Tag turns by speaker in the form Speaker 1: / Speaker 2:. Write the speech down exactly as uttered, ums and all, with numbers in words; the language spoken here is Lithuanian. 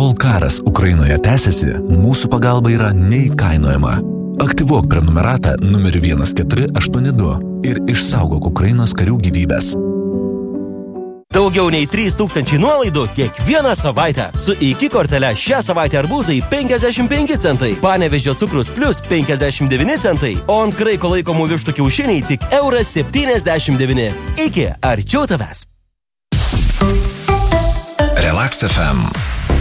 Speaker 1: Kol karas Ukrainoje tęsiasi, mūsų pagalba yra neįkainojama. Aktyvuok prenumeratą numeriu vienas keturi aštuoni du ir išsaugok Ukrainos karių gyvybės.
Speaker 2: Daugiau nei trys tūkstančiai nuolaidų kiekvieną savaitę. Su iki kortele šią savaitę arbūzai penkiasdešimt penki centai, Panevėžio cukrus plus penkiasdešimt devyni centai, o ant kraiko laikomų vištų kiaušiniai tik euras septyniasdešimt devyni. Iki arčiau tavęs.
Speaker 1: Relax F M.